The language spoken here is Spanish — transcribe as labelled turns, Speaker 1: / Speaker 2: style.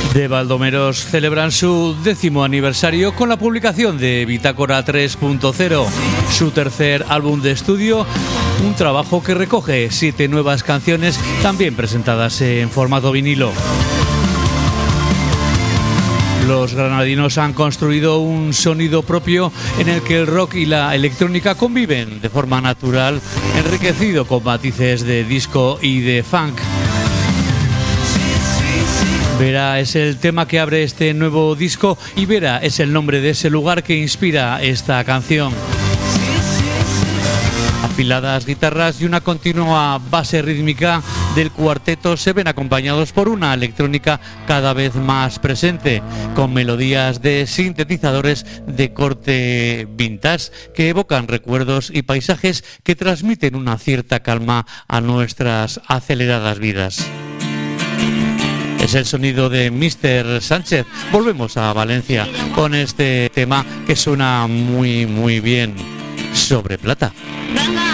Speaker 1: de Baldomeros celebran su 10º aniversario con la publicación de Bitácora 3.0, su tercer álbum de estudio, un trabajo que recoge 7 nuevas canciones también presentadas en formato vinilo. Los granadinos han construido un sonido propio en el que el rock y la electrónica conviven de forma natural, enriquecido con matices de disco y de funk. Vera es el tema que abre este nuevo disco y Vera es el nombre de ese lugar que inspira esta canción. Afiladas guitarras y una continua base rítmica del cuarteto se ven acompañados por una electrónica cada vez más presente, con melodías de sintetizadores de corte vintage que evocan recuerdos y paisajes que transmiten una cierta calma a nuestras aceleradas vidas. Es el sonido de Mr. Sánchez. Volvemos a Valencia con este tema que suena muy bien, Sobre Plata.